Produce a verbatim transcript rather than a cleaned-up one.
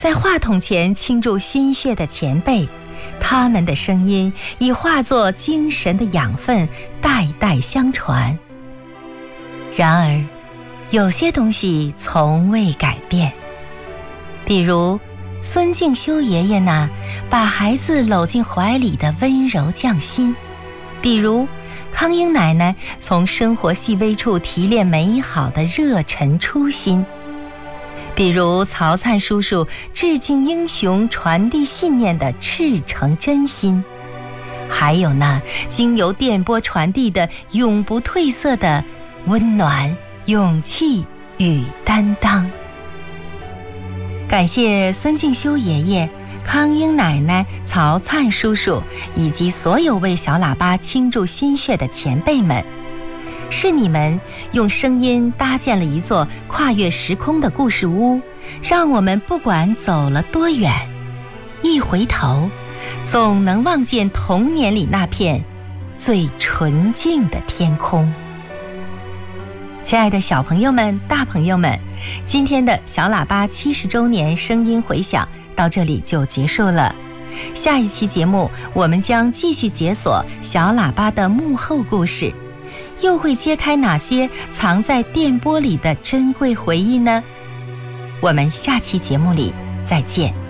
在话筒前倾注心血的前辈，他们的声音已化作精神的养分，代代相传。然而，有些东西从未改变，比如孙敬修爷爷那把孩子搂进怀里的温柔匠心，比如康英奶奶从生活细微处提炼美好的热忱初心，比如曹灿叔叔致敬英雄、传递信念的赤诚真心，还有那经由电波传递的永不褪色的温暖、勇气与担当。感谢孙敬修爷爷、康英奶奶、曹灿叔叔以及所有为小喇叭倾注心血的前辈们，是你们用声音搭建了一座跨越时空的故事屋，让我们不管走了多远，一回头总能望见童年里那片最纯净的天空。亲爱的小朋友们、大朋友们，今天的小喇叭七十周年声音回响到这里就结束了。下一期节目，我们将继续解锁小喇叭的幕后故事，又会揭开哪些藏在电波里的珍贵回忆呢？我们下期节目里再见。